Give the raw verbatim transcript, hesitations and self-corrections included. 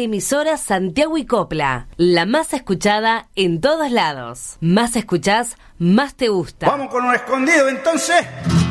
Emisora Santiago y Copla, la más escuchada en todos lados. Más escuchás, más te gusta. Vamos con un escondido entonces.